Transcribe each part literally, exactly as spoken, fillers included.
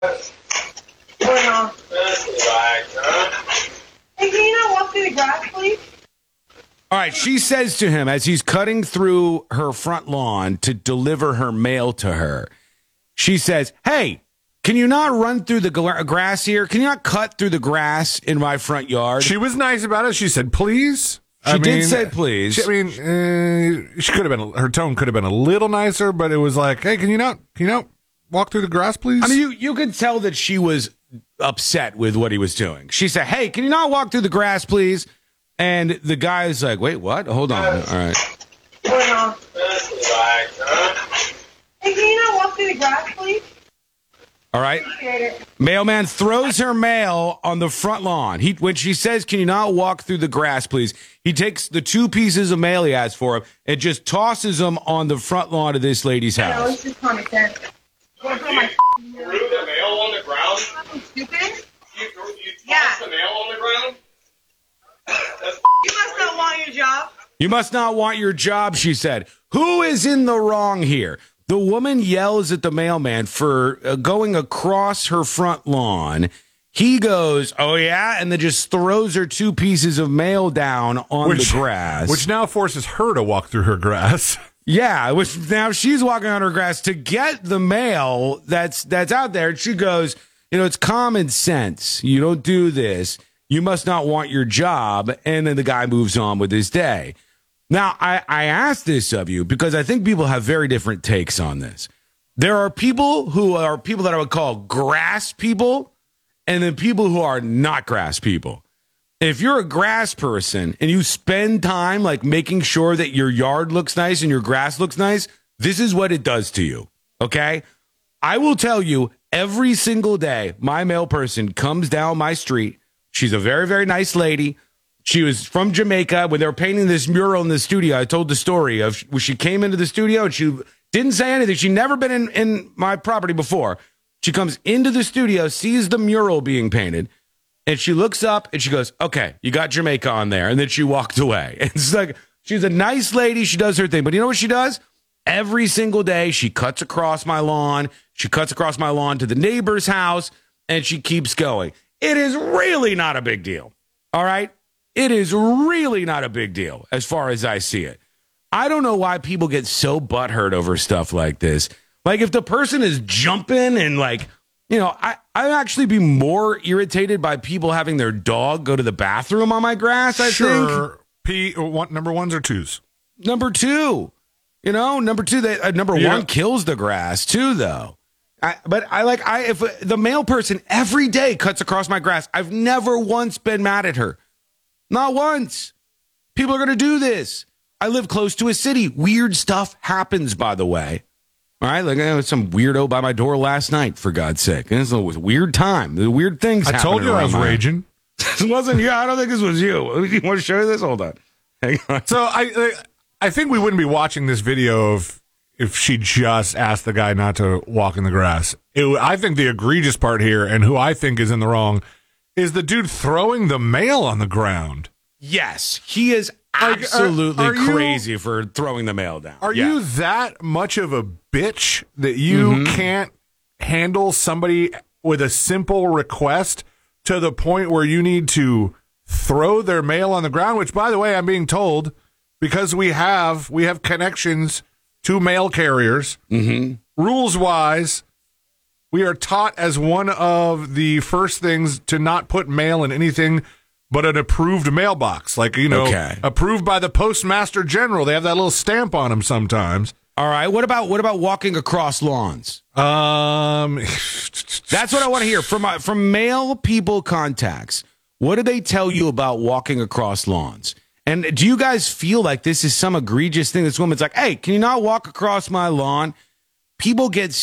Bueno. Hey, can you not walk through the grass, please? All right, she says to him as he's cutting through her front lawn to deliver her mail to her, she says, hey, can you not run through the gra- grass here? Can you not cut through the grass in my front yard? She was nice about it. She said, please. She I did mean, say please. She, I mean, uh, she could have been, her tone could have been a little nicer, but it was like, hey, can you not, can you not walk through the grass, please? I mean, you, you could tell that she was upset with what he was doing. She said, hey, can you not walk through the grass, please? And the guy is like, wait, what? Hold on. All right. Bueno. Hey, can you not walk through the grass, please? All right. Mailman throws her mail on the front lawn. He, when she says, can you not walk through the grass, please? He takes the two pieces of mail he has for him and just tosses them on the front lawn of this lady's house. No, it's just common sense. You threw the mail on the ground? Stupid? You, you tossed Yeah. the mail on the ground? You must not want your job. You must not want your job, she said. Who is in the wrong here? The woman yells at the mailman for uh, going across her front lawn. He goes, oh, yeah, and then just throws her two pieces of mail down on which, the grass. Which now forces her to walk through her grass. Yeah, which now she's walking on her grass to get the mail that's that's out there. And she goes, you know, it's common sense. You don't do this. You must not want your job. And then the guy moves on with his day. Now, I, I ask this of you because I think people have very different takes on this. There are people who are people that I would call grass people, and then people who are not grass people. If you're a grass person and you spend time like making sure that your yard looks nice and your grass looks nice, this is what it does to you. Okay? I will tell you every single day, my mail person comes down my street. She's a very, very nice lady. She was from Jamaica. When they were painting this mural in the studio, I told the story of when she came into the studio and she didn't say anything. She'd never been in, in my property before. She comes into the studio, sees the mural being painted, and she looks up and she goes, okay, you got Jamaica on there. And then she walked away. And it's like, she's a nice lady. She does her thing. But you know what she does? Every single day, she cuts across my lawn. She cuts across my lawn to the neighbor's house, and she keeps going. It is really not a big deal. All right? It is really not a big deal as far as I see it. I don't know why people get so butthurt over stuff like this. Like, if the person is jumping and, like, you know, I, I'd actually be more irritated by people having their dog go to the bathroom on my grass, I sure. think. P, one, number ones or twos? Number two. You know, number two, they, uh, number yeah. one kills the grass, too, though. I, but I like, I if the mail person every day cuts across my grass, I've never once been mad at her. Not once. People are going to do this. I live close to a city. Weird stuff happens, by the way. All right, like I had some weirdo by my door last night, for God's sake. And it was a weird time. The weird things I told you I was raging. This wasn't you. I don't think this was you. You want to show you this? Hold on. Hang on. So I, I think we wouldn't be watching this video if if she just asked the guy not to walk in the grass. It, I think the egregious part here, and who I think is in the wrong, is the dude throwing the mail on the ground. Yes, he is absolutely like, are, are crazy you, for throwing the mail down. Are yeah. you that much of a bitch that you mm-hmm. can't handle somebody with a simple request to the point where you need to throw their mail on the ground? Which, by the way, I'm being told, because we have we have connections to mail carriers, mm-hmm. rules-wise, we are taught as one of the first things to not put mail in anything but an approved mailbox. Like, you know, okay. approved by the Postmaster General. They have that little stamp on them sometimes. All right. What about what about walking across lawns? Um, That's what I want to hear from, from mail people contacts. What do they tell you about walking across lawns? And do you guys feel like this is some egregious thing? This woman's like, hey, can you not walk across my lawn? People get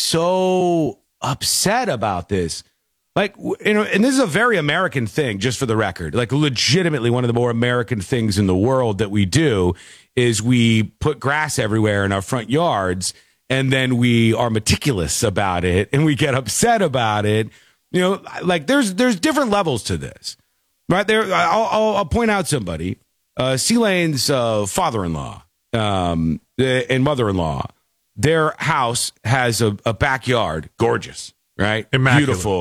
so upset about this. Like, you know, and this is a very American thing, just for the record. Like, legitimately one of the more American things in the world that we do is we put grass everywhere in our front yards, and then we are meticulous about it, and we get upset about it. You know, like, there's there's different levels to this. Right there, I'll, I'll, I'll point out somebody. Uh, C-Lane's uh, father-in-law um, and mother-in-law, their house has a, a backyard, gorgeous, right? Immaculate. Beautiful.